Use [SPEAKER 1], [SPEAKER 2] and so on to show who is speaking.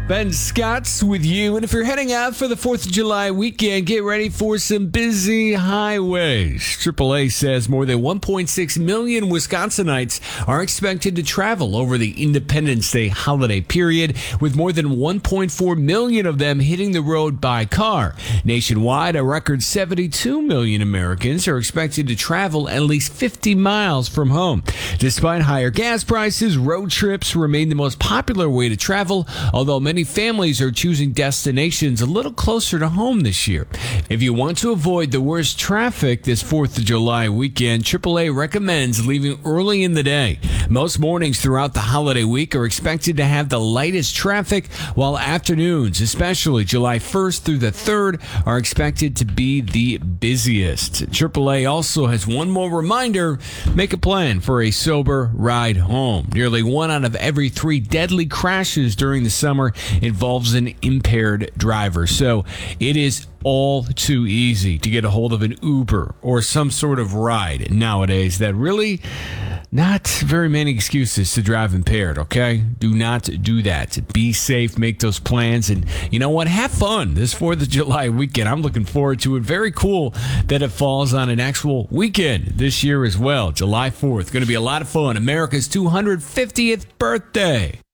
[SPEAKER 1] Ben Scott's with you. And if you're heading out for the 4th of July weekend, get ready for some busy highways. AAA says more than 1.6 million Wisconsinites are expected to travel over the Independence Day holiday period, with more than 1.4 million of them hitting the road by car. Nationwide, a record 72 million Americans are expected to travel at least 50 miles from home. Despite higher gas prices, road trips remain the most popular way to travel, although many families are choosing destinations a little closer to home this year. If you want to avoid the worst traffic this 4th of July weekend, AAA recommends leaving early in the day. Most mornings throughout the holiday week are expected to have the lightest traffic, while afternoons, especially July 1st through the 3rd, are expected to be the busiest. AAA also has one more reminder: make a plan for a sober ride home. Nearly 1 out of every 3 deadly crashes during the summer involves an impaired driver. So it is all too easy to get a hold of an Uber or some sort of ride nowadays. That really not very many excuses to drive impaired, okay? Do not do that. Be safe, make those plans, and you know what? Have fun this 4th of July weekend. I'm looking forward to it. Very cool that it falls on an actual weekend this year as well. July 4th. Going to be a lot of fun. America's 250th birthday.